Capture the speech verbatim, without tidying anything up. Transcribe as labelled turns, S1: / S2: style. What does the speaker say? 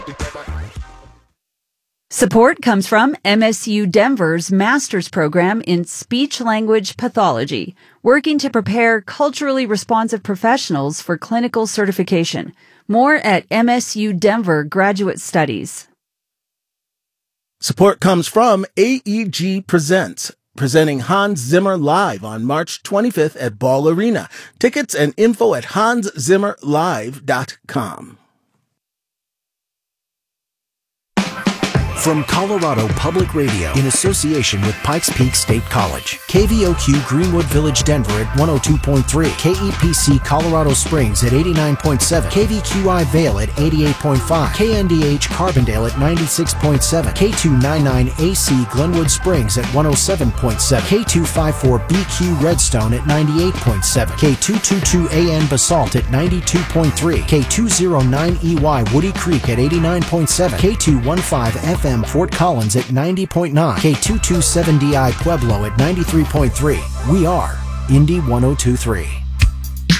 S1: Support comes from M S U Denver's master's program in speech-language pathology, working to prepare culturally responsive professionals for clinical certification. More at M S U Denver Graduate Studies.
S2: Support comes from A E G Presents, presenting Hans Zimmer live on March twenty-fifth at Ball Arena. Tickets and info at hans zimmer live dot com.
S3: From Colorado Public Radio, in association with Pikes Peak State College, K V O Q Greenwood Village Denver at one oh two point three, K E P C Colorado Springs at eighty-nine point seven, K V Q I Vail at eighty-eight point five, K N D H Carbondale at ninety-six point seven, K two ninety-nine A C Glenwood Springs at one oh seven point seven, K two fifty-four B Q Redstone at ninety-eight point seven, K two twenty-two A N Basalt at ninety-two point three, K two oh nine E Y Woody Creek at eighty-nine point seven, K two fifteen F M Fort Collins at ninety point nine, K two twenty-seven D I Pueblo at ninety-three point three. We are Indy one oh two point three.